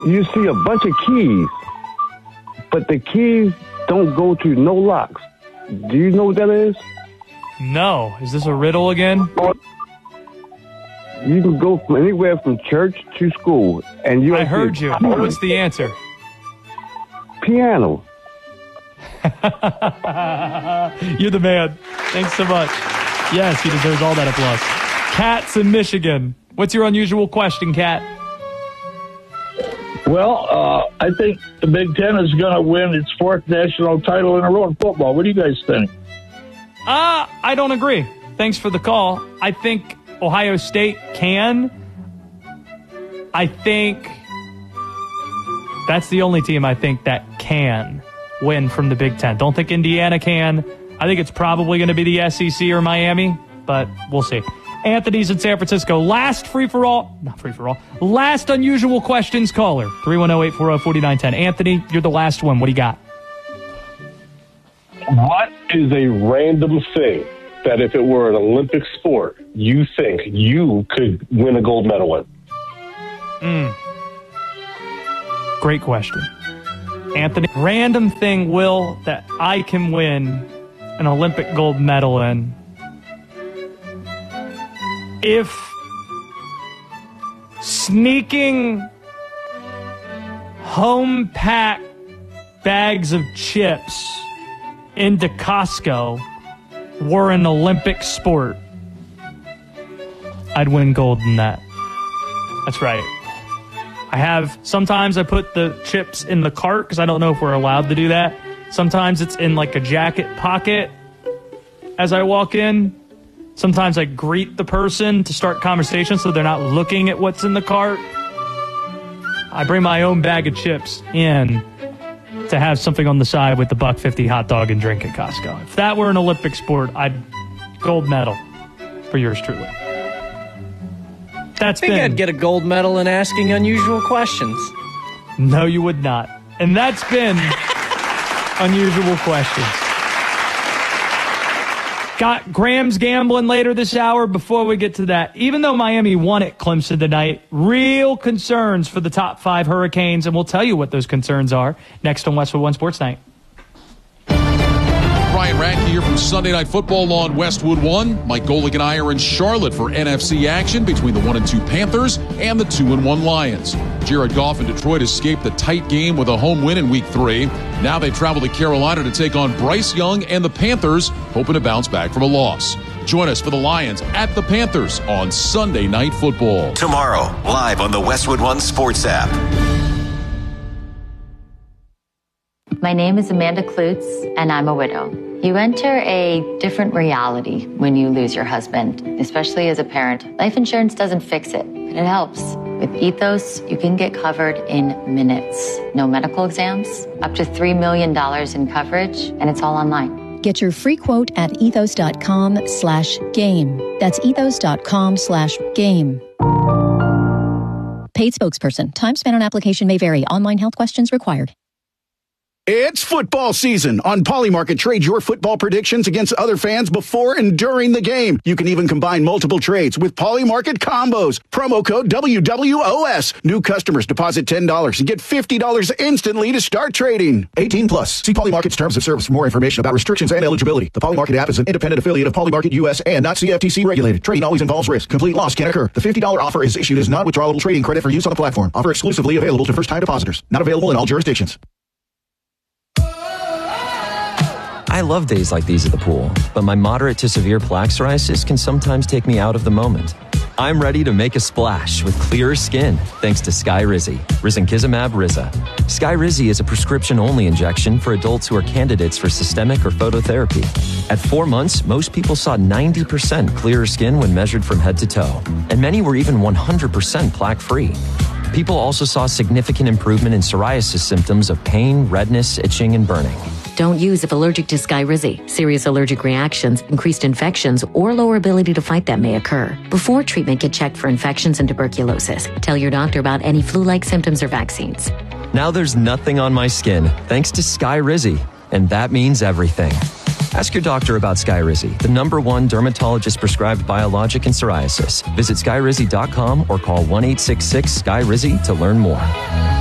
you see a bunch of keys, but the keys don't go to no locks. Do you know what that is? No. Is this a riddle again? You can go from anywhere from church to school, and you. I heard you. What's the answer? Piano. You're the man. Thanks so much. Yes, he deserves all that applause. Cat's in Michigan. What's your unusual question, Cat? Well, I think the Big Ten is going to win its fourth national title in a row in football. What do you guys think? I don't agree. Thanks for the call. I think Ohio State can. I think that's the only team I think that can win from the Big Ten. Don't think Indiana can. I think it's probably going to be the SEC or Miami, but we'll see. Anthony's in San Francisco. Last unusual questions caller. 310-840-4910. Anthony, you're the last one. What do you got? What is a random thing that if it were an Olympic sport, you think you could win a gold medal in? Great question. Anthony, random thing, Will, that I can win an Olympic gold medal in. If sneaking home packed bags of chips into Costco were an Olympic sport, I'd win gold in that. That's right. Sometimes I put the chips in the cart because I don't know if we're allowed to do that. Sometimes it's in like a jacket pocket as I walk in. Sometimes I greet the person to start conversation so they're not looking at what's in the cart. I bring my own bag of chips in to have something on the side with the $1.50 hot dog and drink at Costco. If that were an Olympic sport, I'd gold medal for yours truly. I think I'd get a gold medal in asking unusual questions. No, you would not. And that's been Unusual Questions. Got Graham's gambling later this hour. Before we get to that, even though Miami won at Clemson tonight, real concerns for the top 5 Hurricanes, and we'll tell you what those concerns are next on Westwood One Sports Night. Ryan Radke here from Sunday Night Football on Westwood One. Mike Golick and I are in Charlotte for NFC action between the 1-2 Panthers and the 2-1 Lions. Jared Goff and Detroit escaped the tight game with a home win in Week 3. Now they travel to Carolina to take on Bryce Young and the Panthers, hoping to bounce back from a loss. Join us for the Lions at the Panthers on Sunday Night Football. Tomorrow, live on the Westwood One Sports app. My name is Amanda Klutz, and I'm a widow. You enter a different reality when you lose your husband, especially as a parent. Life insurance doesn't fix it, but it helps. With Ethos, you can get covered in minutes. No medical exams, up to $3 million in coverage, and it's all online. Get your free quote at ethos.com/game. That's ethos.com/game. Paid spokesperson. Time spent on application may vary. Online health questions required. It's football season. On Polymarket, trade your football predictions against other fans before and during the game. You can even combine multiple trades with Polymarket combos. Promo code WWOS. New customers deposit $10 and get $50 instantly to start trading. 18 plus. See Polymarket's terms of service for more information about restrictions and eligibility. The Polymarket app is an independent affiliate of Polymarket US and not CFTC regulated. Trading always involves risk. Complete loss can occur. The $50 offer is issued as non-withdrawable trading credit for use on the platform. Offer exclusively available to first-time depositors. Not available in all jurisdictions. I love days like these at the pool, but my moderate to severe plaque psoriasis can sometimes take me out of the moment. I'm ready to make a splash with clearer skin thanks to Skyrizi, risankizumab Riza. Skyrizi is a prescription-only injection for adults who are candidates for systemic or phototherapy. At 4 months, most people saw 90% clearer skin when measured from head to toe, and many were even 100% plaque-free. People also saw significant improvement in psoriasis symptoms of pain, redness, itching, and burning. Don't use if allergic to Skyrizi. Serious allergic reactions, increased infections, or lower ability to fight them may occur. Before treatment, get checked for infections and tuberculosis. Tell your doctor about any flu-like symptoms or vaccines. Now there's nothing on my skin thanks to Skyrizi, and that means everything. Ask your doctor about Skyrizi, the #1 dermatologist-prescribed biologic in psoriasis. Visit skyrizi.com or call 1-866-SKYRIZI to learn more.